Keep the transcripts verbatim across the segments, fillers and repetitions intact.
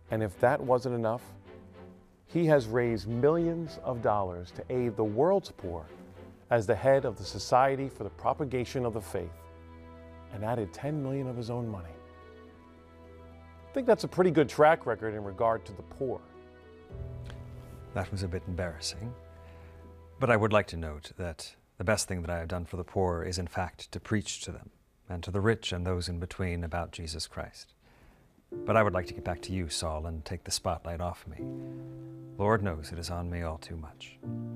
And if that wasn't enough, he has raised millions of dollars to aid the world's poor as the head of the Society for the Propagation of the Faith, and added ten million dollars of his own money. I think that's a pretty good track record in regard to the poor. That was a bit embarrassing. But I would like to note that the best thing that I have done for the poor is in fact to preach to them, and to the rich and those in between about Jesus Christ. But I would like to get back to you, Saul, and take the spotlight off me. Lord knows it is on me all too much.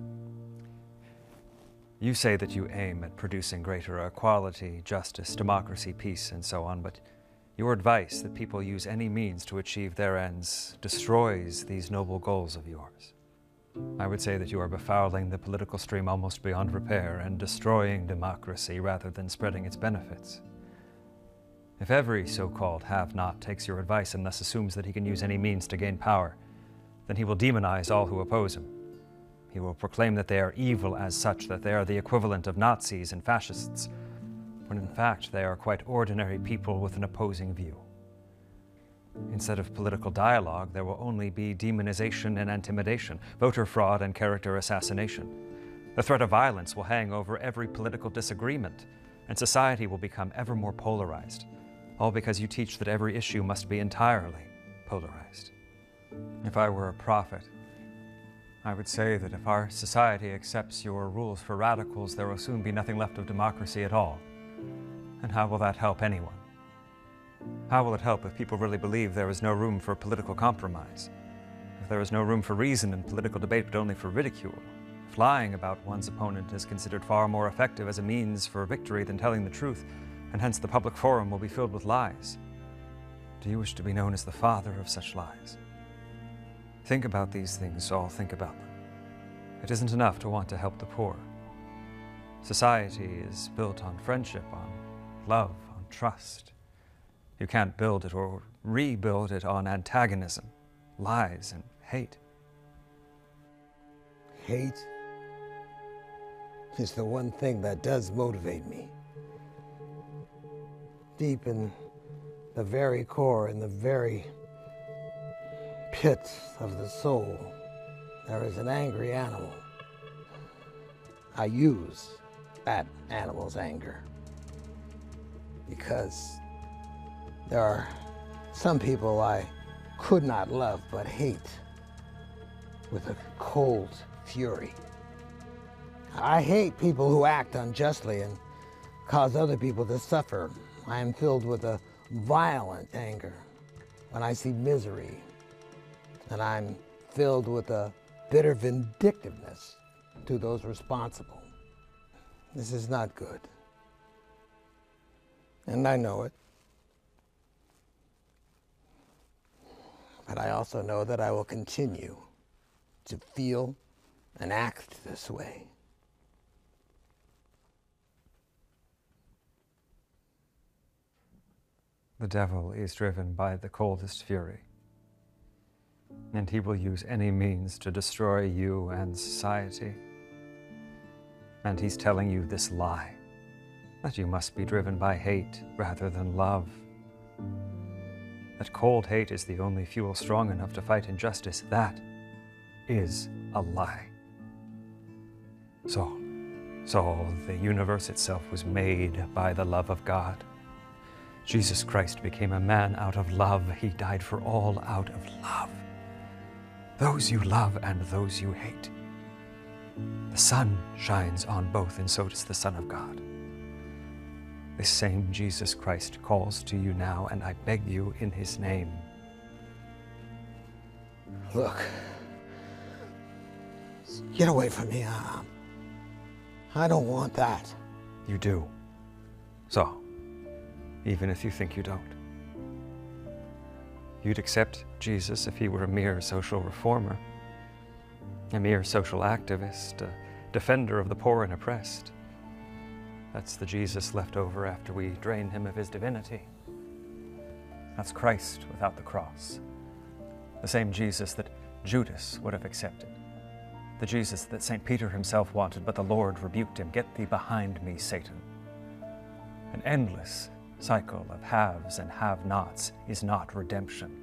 You say that you aim at producing greater equality, justice, democracy, peace, and so on, but your advice that people use any means to achieve their ends destroys these noble goals of yours. I would say that you are befouling the political stream almost beyond repair and destroying democracy rather than spreading its benefits. If every so-called have-not takes your advice and thus assumes that he can use any means to gain power, then he will demonize all who oppose him. He will proclaim that they are evil as such, that they are the equivalent of Nazis and fascists, when in fact they are quite ordinary people with an opposing view. Instead of political dialogue, there will only be demonization and intimidation, voter fraud and character assassination. The threat of violence will hang over every political disagreement, and society will become ever more polarized, all because you teach that every issue must be entirely polarized. If I were a prophet, I would say that if our society accepts your rules for radicals, there will soon be nothing left of democracy at all. And how will that help anyone? How will it help if people really believe there is no room for political compromise? If there is no room for reason in political debate, but only for ridicule? If lying about one's opponent is considered far more effective as a means for victory than telling the truth, and hence the public forum will be filled with lies? Do you wish to be known as the father of such lies? Think about these things, Saul, think about them. It isn't enough to want to help the poor. Society is built on friendship, on love, on trust. You can't build it or rebuild it on antagonism, lies, and hate. Hate is the one thing that does motivate me. Deep in the very core, in the very pits of the soul, there is an angry animal. I use that animal's anger because there are some people I could not love but hate with a cold fury. I hate people who act unjustly and cause other people to suffer. I am filled with a violent anger when I see misery, and I'm filled with a bitter vindictiveness to those responsible. This is not good, and I know it. But I also know that I will continue to feel and act this way. The devil is driven by the coldest fury, and he will use any means to destroy you and society. And he's telling you this lie, that you must be driven by hate rather than love. That cold hate is the only fuel strong enough to fight injustice. That is a lie. Saul, Saul, the universe itself was made by the love of God. Jesus Christ became a man out of love. He died for all out of love. Those you love and those you hate. The sun shines on both, and so does the Son of God. This same Jesus Christ calls to you now, and I beg you in his name. Look, get away from me. Um, I don't want that. You do. So, even if you think you don't. You'd accept Jesus if he were a mere social reformer, a mere social activist, a defender of the poor and oppressed. That's the Jesus left over after we drained him of his divinity. That's Christ without the cross. The same Jesus that Judas would have accepted. The Jesus that Saint Peter himself wanted, but the Lord rebuked him. Get thee behind me, Satan. An endless cycle of haves and have-nots is not redemption.